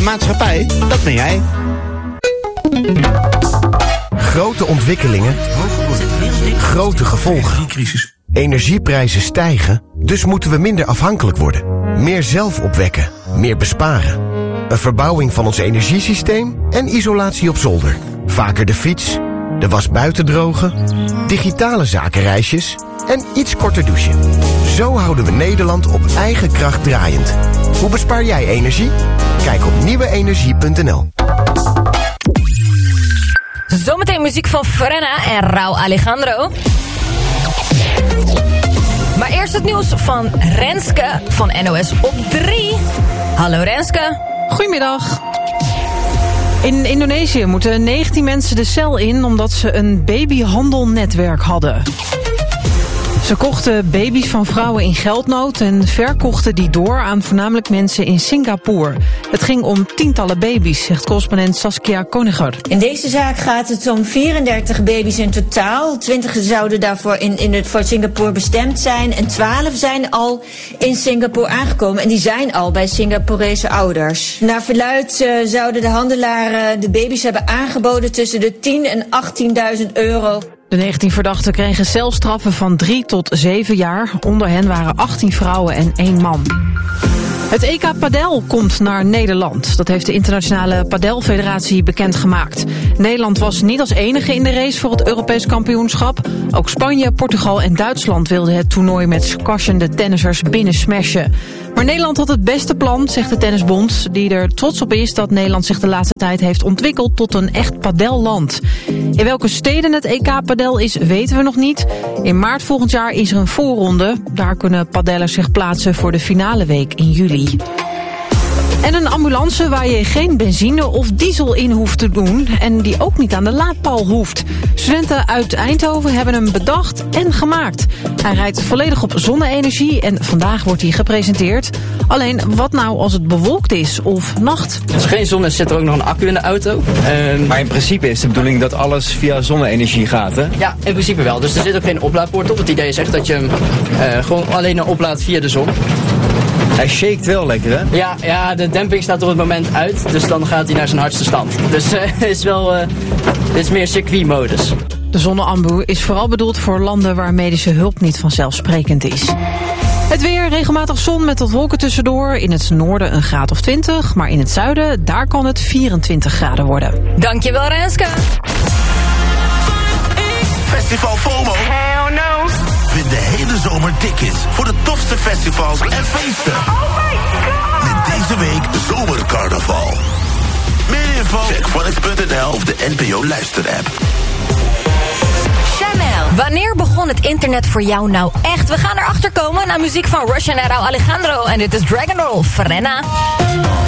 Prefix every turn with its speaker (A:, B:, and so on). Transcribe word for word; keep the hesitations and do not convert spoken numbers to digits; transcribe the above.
A: maatschappij, dat ben jij.
B: Grote ontwikkelingen, grote gevolgen. Energieprijzen stijgen, dus moeten we minder afhankelijk worden. Meer zelf opwekken, meer besparen. Een verbouwing van ons energiesysteem en isolatie op zolder. Vaker de fiets, de was buiten drogen, digitale zakenreisjes en iets korter douchen. Zo houden we Nederland op eigen kracht draaiend. Hoe bespaar jij energie? Kijk op nieuwe energie punt n l.
C: Zometeen muziek van Frenna en Rauw Alejandro. Maar eerst het nieuws van Renske van N O S op drie. Hallo Renske.
D: Goedemiddag. In Indonesië moeten negentien mensen de cel in omdat ze een babyhandelnetwerk hadden. Ze kochten baby's van vrouwen in geldnood en verkochten die door aan voornamelijk mensen in Singapore. Het ging om tientallen baby's, zegt correspondent Saskia Koniger.
E: In deze zaak gaat het om vierendertig baby's in totaal. twintig zouden daarvoor in, in het, voor Singapore bestemd zijn en twaalf zijn al in Singapore aangekomen. En die zijn al bij Singaporese ouders. Naar verluidt uh, zouden de handelaren de baby's hebben aangeboden tussen de tien en achttienduizend euro.
D: De negentien verdachten kregen celstraffen van drie tot zeven jaar. Onder hen waren achttien vrouwen en één man. Het E K Padel komt naar Nederland. Dat heeft de Internationale Padelfederatie bekendgemaakt. Nederland was niet als enige in de race voor het Europees kampioenschap. Ook Spanje, Portugal en Duitsland wilden het toernooi met squashende tennissers binnensmashen. Maar Nederland had het beste plan, zegt de Tennisbond, die er trots op is dat Nederland zich de laatste tijd heeft ontwikkeld tot een echt padelland. In welke steden het E K Padel is, weten we nog niet. In maart volgend jaar is er een voorronde. Daar kunnen padellers zich plaatsen voor de finale week in juli. En een ambulance waar je geen benzine of diesel in hoeft te doen en die ook niet aan de laadpaal hoeft. Studenten uit Eindhoven hebben hem bedacht en gemaakt. Hij rijdt volledig op zonne-energie en vandaag wordt hij gepresenteerd. Alleen, wat nou als het bewolkt is of nacht?
F: Als er geen zon is, zit er ook nog een accu in de auto. Um,
G: maar in principe is de bedoeling dat alles via zonne-energie gaat, hè?
F: Ja, in principe wel. Dus er zit ook geen oplaadpoort op. Het idee is echt dat je hem uh, gewoon alleen oplaadt via de zon.
G: Hij shakt wel lekker, hè?
F: Ja, ja, de demping staat op het moment uit, dus dan gaat hij naar zijn hardste stand. Dus het uh, is wel, uh, dit is meer circuitmodus.
D: De zonneambu is vooral bedoeld voor landen waar medische hulp niet vanzelfsprekend is. Het weer, regelmatig zon met wat wolken tussendoor. In het noorden een graad of twintig, maar in het zuiden, daar kan het vierentwintig graden worden.
C: Dankjewel Renske.
H: Festival FOMO.
I: Hell no.
H: Vind de hele zomer tickets voor de tofste festivals en feesten.
I: Oh my god.
H: Met deze week Zomercarnaval. Meer info? Check Phonics punt n l of de N P O luisterapp.
C: Chanel. Wanneer begon het internet voor jou nou echt? We gaan erachter komen naar muziek van Russian en Rauw Alejandro. En dit is Dragon Roll, Frenna.